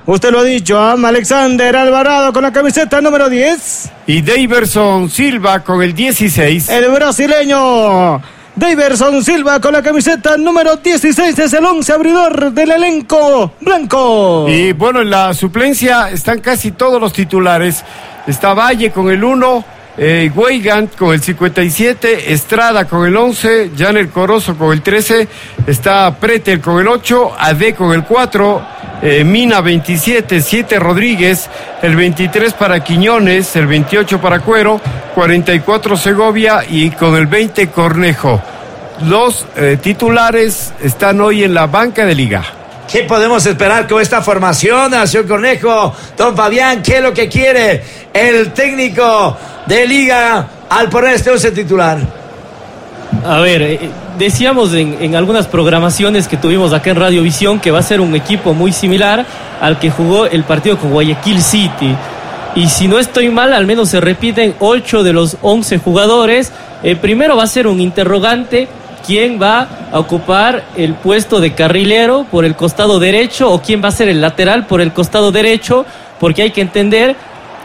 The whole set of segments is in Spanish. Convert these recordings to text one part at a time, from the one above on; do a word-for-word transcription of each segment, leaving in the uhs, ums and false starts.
Usted lo ha dicho, ¿eh? Alexander Alvarado con la camiseta número diez. Y Daverson Silva con el dieciséis. El brasileño Daverson Silva con la camiseta número dieciséis es el once abridor del elenco blanco. Y bueno, en la suplencia están casi todos los titulares. Está Valle con el uno, eh, Weigand con el cincuenta y siete, Estrada con el once, Janer Corozo con el trece, está Pretel con el ocho, Ade con el cuatro, eh, Mina veintisiete, siete Rodríguez, el veintitrés para Quiñones, el veintiocho para Cuero, cuarenta y cuatro Segovia y con el veinte Cornejo. Los eh, titulares están hoy en la banca de Liga. ¿Qué podemos esperar con esta formación, Nación Cornejo? Don Fabián, ¿qué es lo que quiere el técnico de Liga al poner este once titular? A ver, eh, decíamos en, en algunas programaciones que tuvimos acá en Radiovisión que va a ser un equipo muy similar al que jugó el partido con Guayaquil City. Y si no estoy mal, al menos se repiten ocho de los once jugadores. Eh, primero va a ser un interrogante: ¿quién va a ocupar el puesto de carrilero por el costado derecho o quién va a ser el lateral por el costado derecho? Porque hay que entender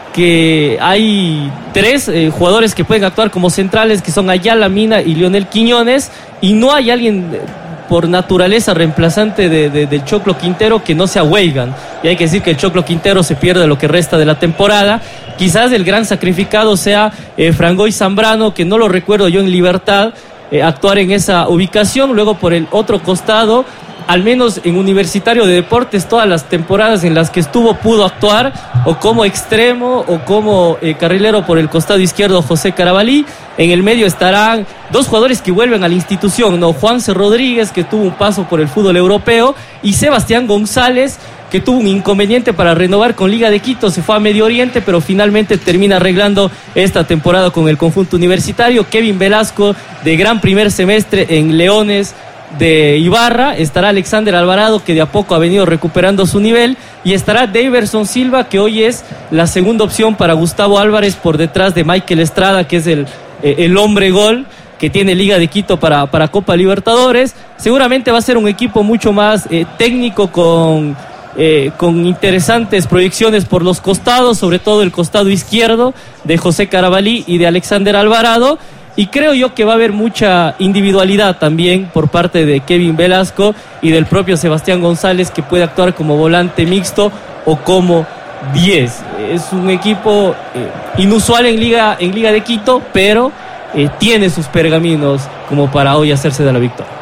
que hay tres eh, jugadores que pueden actuar como centrales, que son Ayala, Mina y Lionel Quiñones, y no hay alguien por naturaleza reemplazante de, de, del Choclo Quintero que no sea Weigand. Y hay que decir que el Choclo Quintero se pierde lo que resta de la temporada. Quizás el gran sacrificado sea eh, Frangoy Zambrano, que no lo recuerdo yo en Libertad Eh, actuar en esa ubicación. Luego por el otro costado, al menos en Universitario de Deportes, todas las temporadas en las que estuvo pudo actuar o como extremo o como eh, carrilero por el costado izquierdo José Carabalí. En el medio estarán dos jugadores que vuelven a la institución, ¿no? Juanse Rodríguez, que tuvo un paso por el fútbol europeo, y Sebastián González, que tuvo un inconveniente para renovar con Liga de Quito, se fue a Medio Oriente, pero finalmente termina arreglando esta temporada con el conjunto universitario. Kevin Velasco, de gran primer semestre en Leones de Ibarra, estará Alexander Alvarado, que de a poco ha venido recuperando su nivel, y estará Daverson Silva, que hoy es la segunda opción para Gustavo Álvarez por detrás de Michael Estrada, que es el, eh, el hombre gol que tiene Liga de Quito para, para Copa Libertadores. Seguramente va a ser un equipo mucho más eh, técnico, con Eh, con interesantes proyecciones por los costados, sobre todo el costado izquierdo de José Carabalí y de Alexander Alvarado, y creo yo que va a haber mucha individualidad también por parte de Kevin Velasco y del propio Sebastián González, que puede actuar como volante mixto o como diez. Es un equipo eh, inusual en Liga, en Liga de Quito, pero eh, tiene sus pergaminos como para hoy hacerse de la victoria.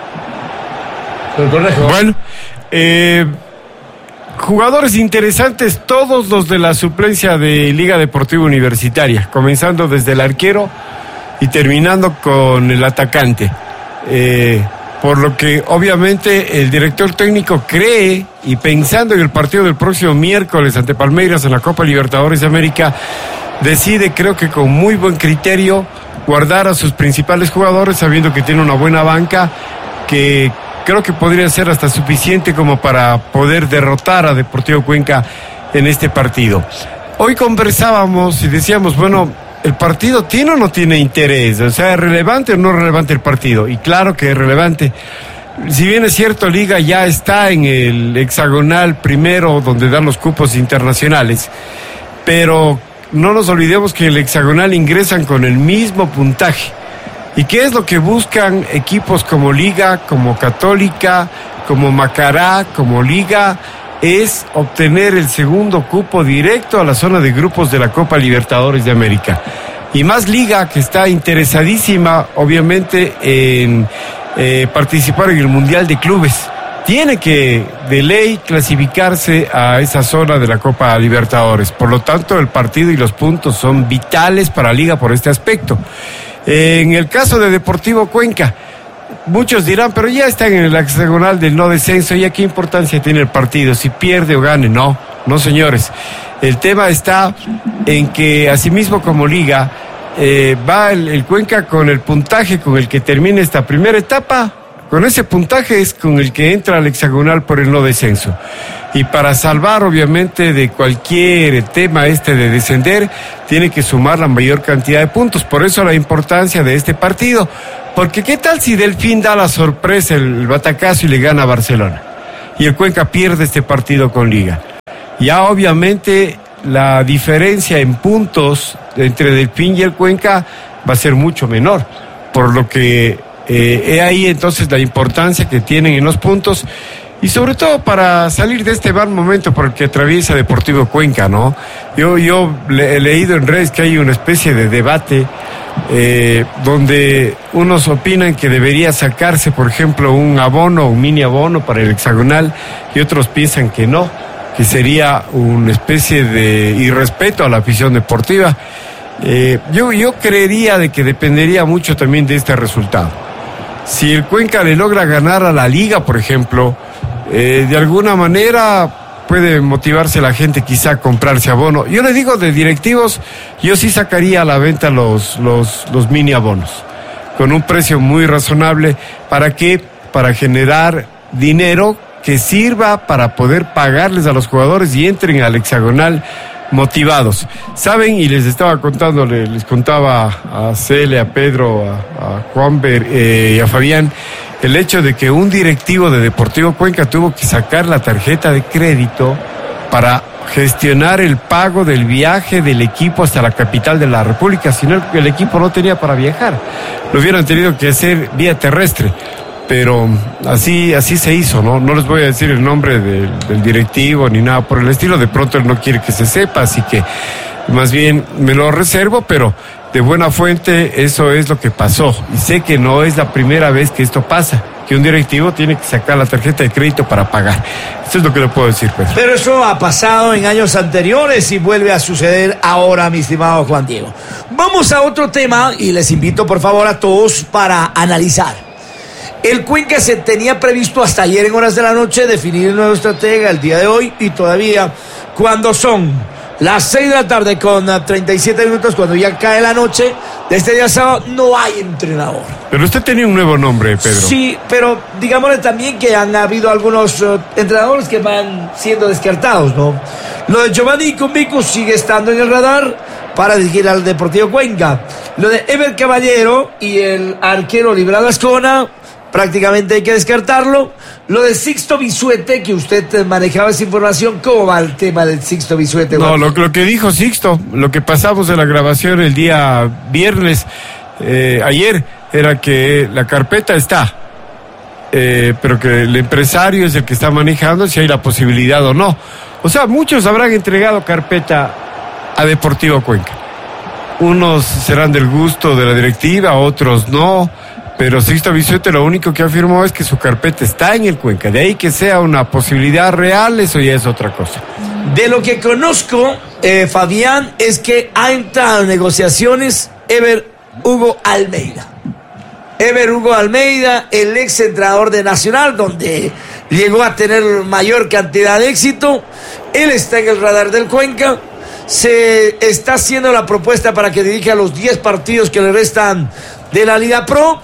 Bueno, eh jugadores interesantes, todos los de la suplencia de Liga Deportiva Universitaria, comenzando desde el arquero y terminando con el atacante. Eh, por lo que obviamente el director técnico cree, y pensando en el partido del próximo miércoles ante Palmeiras en la Copa Libertadores de América, decide, creo que con muy buen criterio, guardar a sus principales jugadores, sabiendo que tiene una buena banca, que creo que podría ser hasta suficiente como para poder derrotar a Deportivo Cuenca en este partido. Hoy conversábamos y decíamos, bueno, ¿el partido tiene o no tiene interés? O sea, ¿es relevante o no relevante el partido? Y claro que es relevante. Si bien es cierto, Liga ya está en el hexagonal primero, donde dan los cupos internacionales, pero no nos olvidemos que en el hexagonal ingresan con el mismo puntaje. ¿Y qué es lo que buscan equipos como Liga, como Católica, como Macará, como Liga? Es obtener el segundo cupo directo a la zona de grupos de la Copa Libertadores de América. Y más Liga, que está interesadísima, obviamente, en eh, participar en el Mundial de Clubes. Tiene que, de ley, clasificarse a esa zona de la Copa Libertadores. Por lo tanto, el partido y los puntos son vitales para Liga por este aspecto. En el caso de Deportivo Cuenca, muchos dirán, pero ya están en el hexagonal del no descenso, ¿ya qué importancia tiene el partido? Si pierde o gane. No, no señores. El tema está en que, asimismo como Liga, eh, va el, el Cuenca con el puntaje con el que termine esta primera etapa. Con ese puntaje es con el que entra al hexagonal por el no descenso. Y para salvar, obviamente, de cualquier tema este de descender, tiene que sumar la mayor cantidad de puntos. Por eso la importancia de este partido. Porque ¿qué tal si Delfín da la sorpresa, el batacazo, y le gana a Barcelona? Y el Cuenca pierde este partido con Liga. Ya obviamente la diferencia en puntos entre Delfín y el Cuenca va a ser mucho menor, por lo que eh, he ahí entonces la importancia que tienen en los puntos. Y sobre todo para salir de este mal momento por el que atraviesa Deportivo Cuenca, ¿no? Yo, yo le, he leído en redes que hay una especie de debate eh, donde unos opinan que debería sacarse, por ejemplo, un abono, un mini abono para el hexagonal, y otros piensan que no, que sería una especie de irrespeto a la afición deportiva. Eh, yo, yo creería de que dependería mucho también de este resultado. Si el Cuenca le logra ganar a la Liga, por ejemplo, Eh, de alguna manera puede motivarse la gente quizá a comprarse abono. Yo le digo, de directivos, yo sí sacaría a la venta los, los, los mini abonos con un precio muy razonable. ¿Para qué? Para generar dinero que sirva para poder pagarles a los jugadores y entren al hexagonal motivados. Saben, y les estaba contando, les, les contaba a Cele, a Pedro, a, a Juanber eh, y a Fabián, el hecho de que un directivo de Deportivo Cuenca tuvo que sacar la tarjeta de crédito para gestionar el pago del viaje del equipo hasta la capital de la República, sino que el equipo no tenía para viajar. Lo hubieran tenido que hacer vía terrestre, pero así así se hizo, ¿no? No les voy a decir el nombre del, del directivo ni nada por el estilo, de pronto él no quiere que se sepa, así que más bien me lo reservo, pero de buena fuente eso es lo que pasó, y sé que no es la primera vez que esto pasa, que un directivo tiene que sacar la tarjeta de crédito para pagar. Eso es lo que le puedo decir, Pedro. Pero eso ha pasado en años anteriores y vuelve a suceder ahora, mi estimado Juan Diego. Vamos a otro tema y les invito por favor a todos para analizar. El Cuenca se tenía previsto hasta ayer en horas de la noche definir el nuevo estratega el día de hoy, y todavía, cuando son las seis de la tarde con treinta y siete minutos, cuando ya cae la noche de este día sábado, no hay entrenador. Pero usted tenía un nuevo nombre, Pedro. Sí, pero digámosle también que han habido algunos uh, entrenadores que van siendo descartados, ¿no? Lo de Giovanni Cumbico sigue estando en el radar para dirigir al Deportivo Cuenca. Lo de Ever Caballero y el arquero Librado Ascona, prácticamente hay que descartarlo. Lo de Sixto Bisuete, que usted manejaba esa información, ¿cómo va el tema del Sixto Bisuete? No, lo, lo que dijo Sixto, lo que pasamos en la grabación el día viernes, eh, ayer, era que la carpeta está, eh, pero que el empresario es el que está manejando si hay la posibilidad o no. O sea, muchos habrán entregado carpeta a Deportivo Cuenca. Unos serán del gusto de la directiva, otros no. Pero Sixto Bisuete lo único que afirmó es que su carpeta está en el Cuenca. De ahí que sea una posibilidad real, eso ya es otra cosa. De lo que conozco, eh, Fabián, es que ha entrado en negociaciones Ever Hugo Almeida. Ever Hugo Almeida, el ex entrenador de Nacional, donde llegó a tener mayor cantidad de éxito. Él está en el radar del Cuenca. Se está haciendo la propuesta para que dirija los diez partidos que le restan de la Liga Pro.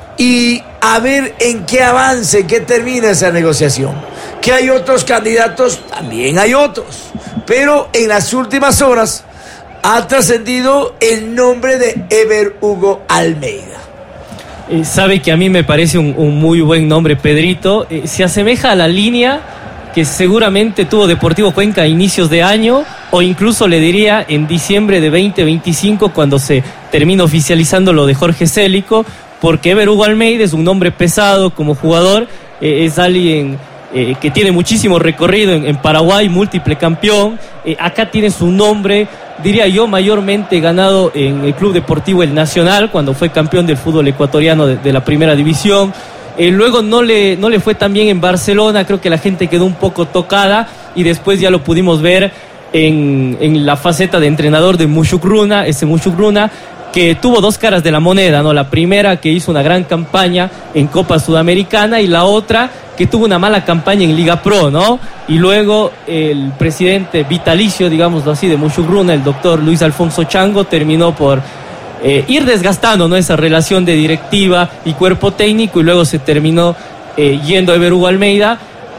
Y a ver en qué avance, en qué termina esa negociación. Que hay otros candidatos, también hay otros. Pero en las últimas horas ha trascendido el nombre de Ever Hugo Almeida. Eh, sabe que a mí me parece un, un muy buen nombre, Pedrito. Eh, se asemeja a la línea que seguramente tuvo Deportivo Cuenca a inicios de año, o incluso le diría en diciembre de veinte veinticinco, cuando se termina oficializando lo de Jorge Célico, porque Ever Hugo Almeida es un nombre pesado como jugador, eh, es alguien eh, que tiene muchísimo recorrido en, en Paraguay, múltiple campeón, eh, acá tiene su nombre, diría yo, mayormente ganado en el Club Deportivo El Nacional, cuando fue campeón del fútbol ecuatoriano de, de la primera división. Eh, luego no le, no le fue tan bien en Barcelona, creo que la gente quedó un poco tocada, y después ya lo pudimos ver en, en la faceta de entrenador de Mushukruna, ese Mushukruna, que tuvo dos caras de la moneda, ¿no? La primera, que hizo una gran campaña en Copa Sudamericana, y la otra, que tuvo una mala campaña en Liga Pro, ¿no? Y luego el presidente vitalicio, digámoslo así, de Mushukruna, el doctor Luis Alfonso Chango, terminó por eh, ir desgastando, ¿no?, esa relación de directiva y cuerpo técnico, y luego se terminó eh, yendo a Ever Hugo Almeida.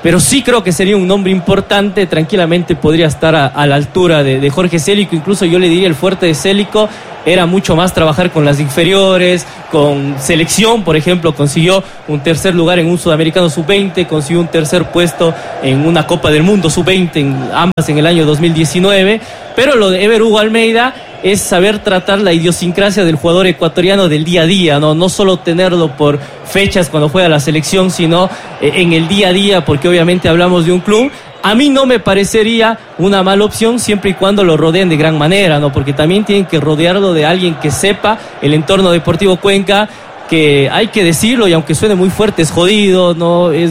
pero sí creo que sería un nombre importante, tranquilamente podría estar a, a la altura de, de Jorge Célico. Incluso yo le diría el fuerte de Célico era mucho más trabajar con las inferiores, con selección, por ejemplo, consiguió un tercer lugar en un Sudamericano sub veinte, consiguió un tercer puesto en una Copa del Mundo sub veinte, en, ambas en el año dos mil diecinueve, pero lo de Ever Hugo Almeida es saber tratar la idiosincrasia del jugador ecuatoriano del día a día, no, no solo tenerlo por fechas cuando juega la selección, sino en el día a día, porque obviamente hablamos de un club. A mí no me parecería una mala opción siempre y cuando lo rodeen de gran manera, ¿no? Porque también tienen que rodearlo de alguien que sepa el entorno Deportivo Cuenca, que hay que decirlo, y aunque suene muy fuerte, es jodido, ¿no? Es